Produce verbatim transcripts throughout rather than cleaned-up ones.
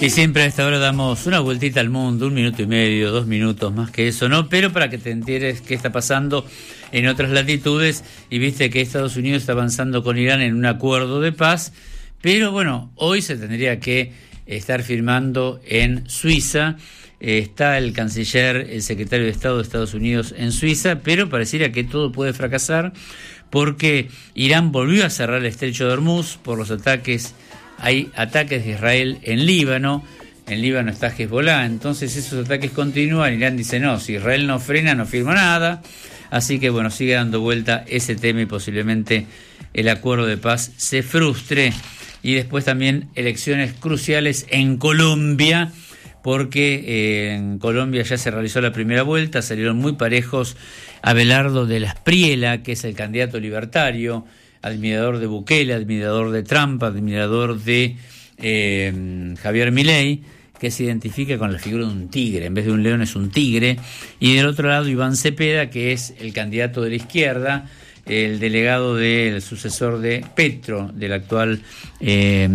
Y siempre a esta hora damos una vueltita al mundo, un minuto y medio, dos minutos, más que eso, ¿no? Pero para que te enteres qué está pasando en otras latitudes, y viste que Estados Unidos está avanzando con Irán en un acuerdo de paz, pero bueno, hoy se tendría que estar firmando en Suiza. Eh, está el canciller, el secretario de Estado de Estados Unidos en Suiza, pero pareciera que todo puede fracasar porque Irán volvió a cerrar el estrecho de Hormuz por los ataques. Hay ataques de Israel en Líbano, en Líbano está Hezbollah, entonces esos ataques continúan. Irán dice no, si Israel no frena no firma nada, así que bueno, sigue dando vuelta ese tema y posiblemente el acuerdo de paz se frustre. Y después también elecciones cruciales en Colombia, porque eh, en Colombia ya se realizó la primera vuelta, salieron muy parejos Abelardo de la Espriella, que es el candidato libertario, admirador de Bukele, admirador de Trump, admirador de eh, Javier Milei, que se identifica con la figura de un tigre, en vez de un león es un tigre, y del otro lado Iván Cepeda, que es el candidato de la izquierda, el delegado del sucesor de Petro, del actual eh,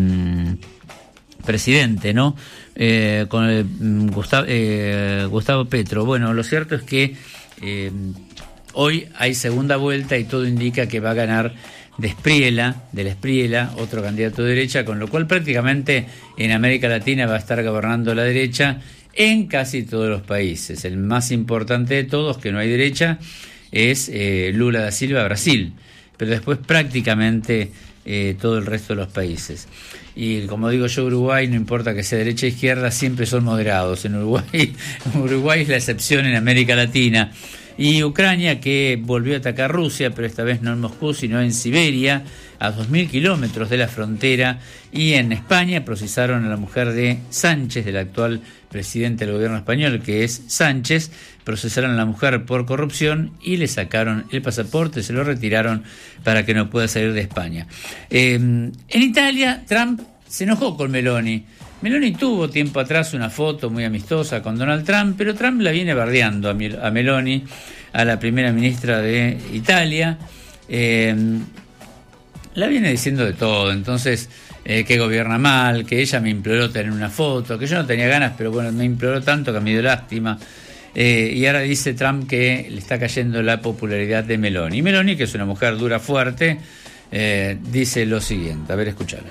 presidente, ¿no? Eh, con el, Gustavo, eh, Gustavo Petro. Bueno, lo cierto es que eh, hoy hay segunda vuelta y todo indica que va a ganar de Espriella, de la Espriella, otro candidato de derecha, con lo cual prácticamente en América Latina va a estar gobernando la derecha en casi todos los países. El más importante de todos, que no hay derecha, es eh, Lula da Silva, Brasil, pero después prácticamente eh, todo el resto de los países. Y como digo yo, Uruguay, no importa que sea derecha o izquierda, siempre son moderados. En Uruguay, Uruguay es la excepción en América Latina. Y Ucrania, que volvió a atacar Rusia, pero esta vez no en Moscú, sino en Siberia, a dos mil kilómetros de la frontera. Y en España procesaron a la mujer de Sánchez, del actual presidente del gobierno español, que es Sánchez. Procesaron a la mujer por corrupción y le sacaron el pasaporte, se lo retiraron para que no pueda salir de España. Eh, en Italia, Trump se enojó con Meloni. Meloni tuvo tiempo atrás una foto muy amistosa con Donald Trump, pero Trump la viene bardeando a, a Meloni, a la primera ministra de Italia. Eh, la viene diciendo de todo, entonces eh, que gobierna mal, que ella me imploró tener una foto, que yo no tenía ganas, pero bueno, me imploró tanto que me dio lástima. Eh, y ahora dice Trump que le está cayendo la popularidad de Meloni. Y Meloni, que es una mujer dura, fuerte, eh, dice lo siguiente. A ver, escuchalo.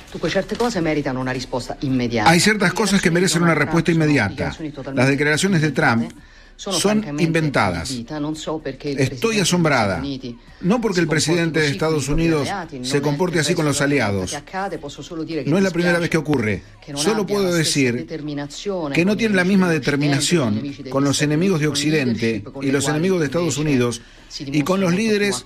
Hay ciertas cosas que merecen una respuesta inmediata. Las declaraciones de Trump son inventadas. Estoy asombrada. No porque el presidente de Estados Unidos se comporte así con los aliados. No es la primera vez que ocurre. Solo puedo decir que no tiene la misma determinación con los enemigos de Occidente y los enemigos de Estados Unidos y con los líderes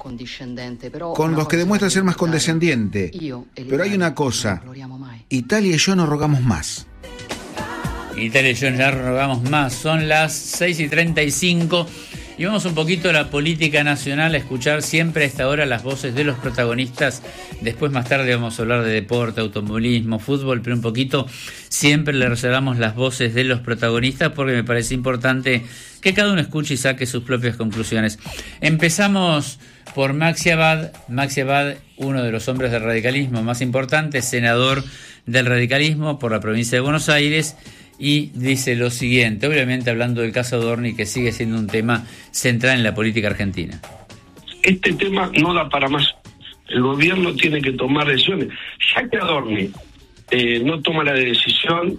con los que demuestra ser más condescendiente. Pero hay una cosa. Italia y yo no rogamos más. Italia y yo ya rogamos más. Son las seis y treinta y cinco y vamos un poquito a la política nacional, a escuchar siempre a esta hora las voces de los protagonistas. Después más tarde vamos a hablar de deporte, automovilismo, fútbol, pero un poquito siempre le reservamos las voces de los protagonistas porque me parece importante que cada uno escuche y saque sus propias conclusiones. Empezamos por Maxi Abad. Maxi Abad, uno de los hombres del radicalismo más importantes, senador del radicalismo por la provincia de Buenos Aires, y dice lo siguiente, obviamente hablando del caso Adorni, que sigue siendo un tema central en la política argentina. Este tema no da para más. El gobierno tiene que tomar decisiones. Ya que Adorni eh, no toma la decisión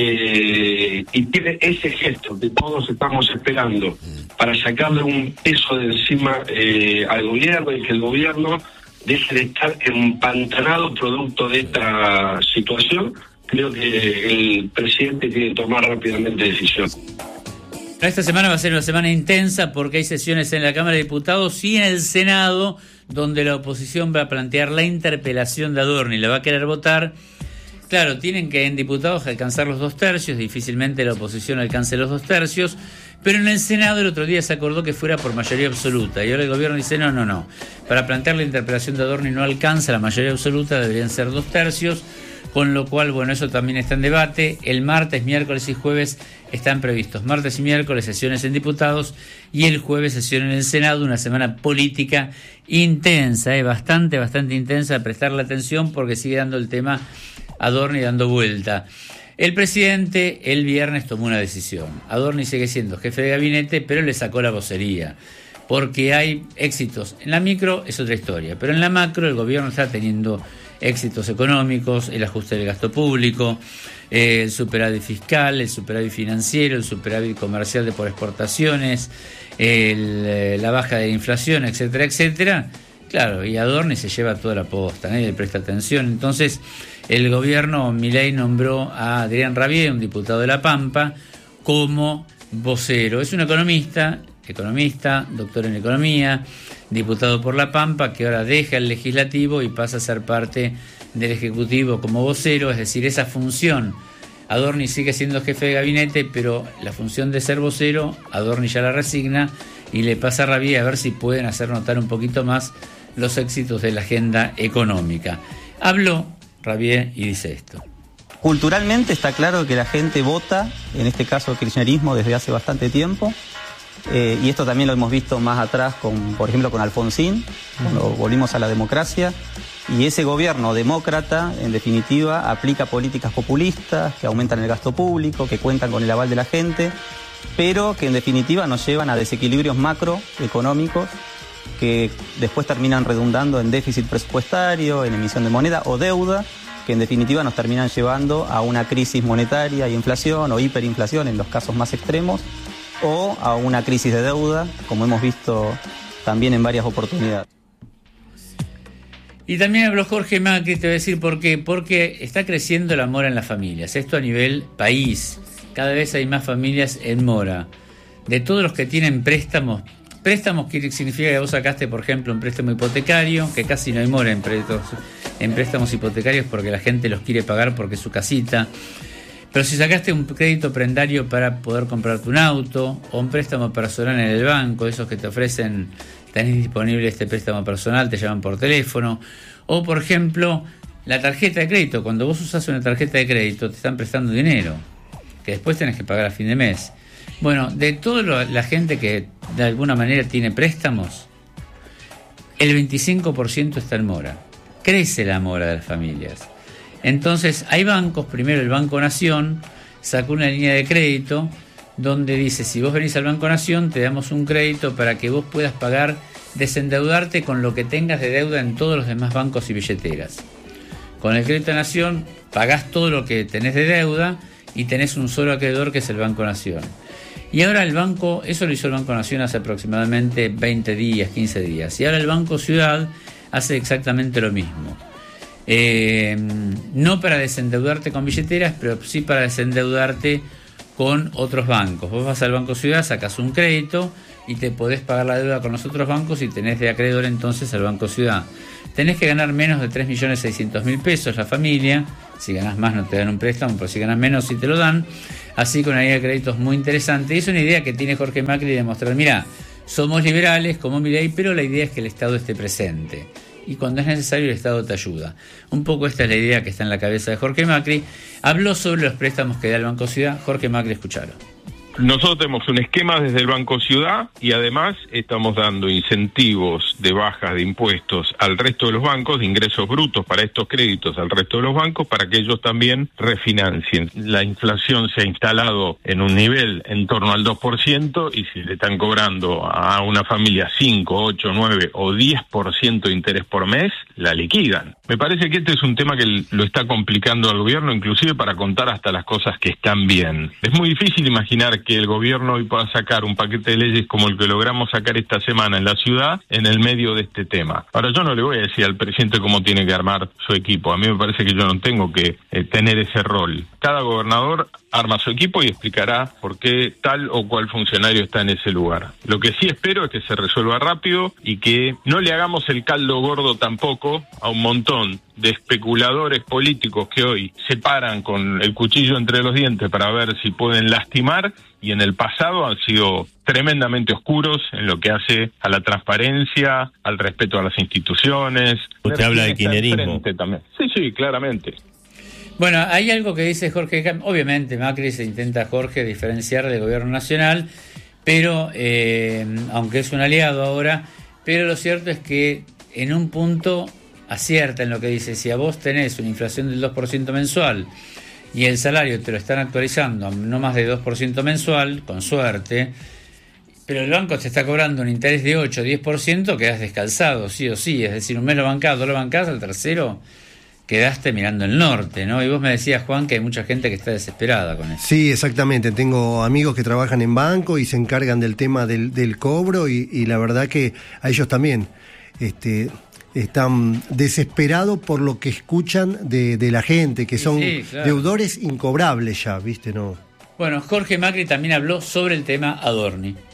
de, y tiene ese gesto que todos estamos esperando para sacarle un peso de encima eh, al gobierno y que el gobierno deje de estar empantanado producto de esta situación, creo que el presidente tiene que tomar rápidamente decisión. Esta semana va a ser una semana intensa porque hay sesiones en la Cámara de Diputados y en el Senado donde la oposición va a plantear la interpelación de Adorni, la va a querer votar. Claro, tienen que en diputados alcanzar los dos tercios, difícilmente la oposición alcance los dos tercios, pero en el Senado el otro día se acordó que fuera por mayoría absoluta y ahora el gobierno dice no, no, no, para plantear la interpelación de Adorni no alcanza la mayoría absoluta, deberían ser dos tercios. Con lo cual, bueno, eso también está en debate. El martes, miércoles y jueves están previstos. Martes y miércoles sesiones en diputados y el jueves sesión en el Senado. Una semana política intensa, eh, bastante, bastante intensa. Prestarle atención porque sigue dando el tema Adorni dando vuelta. El presidente el viernes tomó una decisión. Adorni sigue siendo jefe de gabinete, pero le sacó la vocería, porque hay éxitos. En la micro es otra historia, pero en la macro el gobierno está teniendo éxitos económicos, el ajuste del gasto público, eh, el superávit fiscal, el superávit financiero, el superávit comercial de por exportaciones, el, eh, la baja de la inflación, etcétera, etcétera. Claro, y Adorni se lleva toda la posta, nadie le presta atención. Entonces, el gobierno Milei nombró a Adrián Rabier, un diputado de La Pampa, como vocero. Es un economista, economista, doctor en economía, diputado por La Pampa, que ahora deja el legislativo y pasa a ser parte del ejecutivo como vocero, es decir, esa función. Adorni sigue siendo jefe de gabinete, pero la función de ser vocero, Adorni ya la resigna y le pasa a Rabier a ver si pueden hacer notar un poquito más los éxitos de la agenda económica. Habló Rabier y dice esto. Culturalmente está claro que la gente vota, en este caso el kirchnerismo, desde hace bastante tiempo. Eh, y esto también lo hemos visto más atrás, con, por ejemplo, con Alfonsín, cuando volvimos a la democracia. Y ese gobierno demócrata, en definitiva, aplica políticas populistas que aumentan el gasto público, que cuentan con el aval de la gente, pero que en definitiva nos llevan a desequilibrios macroeconómicos que después terminan redundando en déficit presupuestario, en emisión de moneda o deuda, que en definitiva nos terminan llevando a una crisis monetaria y inflación o hiperinflación en los casos más extremos, o a una crisis de deuda, como hemos visto también en varias oportunidades. Y también habló Jorge Macri, te voy a decir por qué. Porque está creciendo la mora en las familias. Esto a nivel país. Cada vez hay más familias en mora. De todos los que tienen préstamos, préstamos quiere significa que vos sacaste, por ejemplo, un préstamo hipotecario, que casi no hay mora en préstamos, en préstamos hipotecarios porque la gente los quiere pagar porque es su casita. Pero si sacaste un crédito prendario para poder comprarte un auto, o un préstamo personal en el banco, esos que te ofrecen, tenés disponible este préstamo personal, te llaman por teléfono, o por ejemplo, la tarjeta de crédito. Cuando vos usás una tarjeta de crédito, te están prestando dinero, que después tenés que pagar a fin de mes. Bueno, de toda la gente que de alguna manera tiene préstamos, el veinticinco por ciento está en mora. Crece la mora de las familias. Entonces, hay bancos, primero el Banco Nación sacó una línea de crédito donde dice, si vos venís al Banco Nación, te damos un crédito para que vos puedas pagar, desendeudarte con lo que tengas de deuda en todos los demás bancos y billeteras. Con el crédito Nación, pagás todo lo que tenés de deuda y tenés un solo acreedor que es el Banco Nación. Y ahora el banco, eso lo hizo el Banco Nación hace aproximadamente veinte días, quince días. Y ahora el Banco Ciudad hace exactamente lo mismo. Eh, no para desendeudarte con billeteras, pero sí para desendeudarte con otros bancos. Vos vas al Banco Ciudad, sacas un crédito y te podés pagar la deuda con los otros bancos y tenés de acreedor entonces al Banco Ciudad. Tenés que ganar menos de tres millones seiscientos mil pesos la familia. Si ganás más no te dan un préstamo, pero si ganás menos sí te lo dan. Así que una idea de créditos muy interesante. Y es una idea que tiene Jorge Macri de mostrar, mira, somos liberales como Milei, pero la idea es que el Estado esté presente. Y cuando es necesario el Estado te ayuda. Un poco esta es la idea que está en la cabeza de Jorge Macri. Habló sobre los préstamos que da el Banco Ciudad. Jorge Macri, escuchalo. Nosotros tenemos un esquema desde el Banco Ciudad y además estamos dando incentivos de bajas de impuestos al resto de los bancos, de ingresos brutos para estos créditos al resto de los bancos, para que ellos también refinancien. La inflación se ha instalado en un nivel en torno al dos por ciento y si le están cobrando a una familia cinco, ocho, nueve o diez por ciento de interés por mes, la liquidan. Me parece que este es un tema que lo está complicando al gobierno, inclusive para contar hasta las cosas que están bien. Es muy difícil imaginar que el gobierno hoy pueda sacar un paquete de leyes como el que logramos sacar esta semana en la ciudad en el medio de este tema. Ahora, yo no le voy a decir al presidente cómo tiene que armar su equipo. A mí me parece que yo no tengo que eh, tener ese rol. Cada gobernador arma su equipo y explicará por qué tal o cual funcionario está en ese lugar. Lo que sí espero es que se resuelva rápido y que no le hagamos el caldo gordo tampoco a un montón de especuladores políticos que hoy se paran con el cuchillo entre los dientes para ver si pueden lastimar y en el pasado han sido tremendamente oscuros en lo que hace a la transparencia, al respeto a las instituciones. Usted habla de kirchnerismo. También. Sí, sí, claramente. Bueno, hay algo que dice Jorge, obviamente Macri se intenta, Jorge, diferenciar del gobierno nacional, pero eh, aunque es un aliado ahora, pero lo cierto es que en un punto acierta en lo que dice. Si a vos tenés una inflación del dos por ciento mensual y el salario te lo están actualizando a no más de dos por ciento mensual, con suerte, pero el banco te está cobrando un interés de ocho o diez por ciento, quedás descalzado, sí o sí. Es decir, un mes lo bancás, dos lo bancás, al tercero quedaste mirando el norte, ¿no? Y vos me decías, Juan, que hay mucha gente que está desesperada con eso. Sí, exactamente. Tengo amigos que trabajan en banco y se encargan del tema del, del cobro y, y la verdad que a ellos también este, están desesperados por lo que escuchan de, de la gente, que son sí, claro. deudores incobrables ya, ¿viste? No. Bueno, Jorge Macri también habló sobre el tema Adorni.